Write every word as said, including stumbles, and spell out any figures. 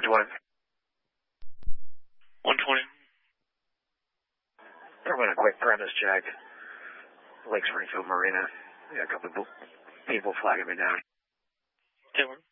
one twenty. one twenty. I'm going to quick premise check. Lake Springfield Marina. Yeah, a couple of people flagging me down. Okay,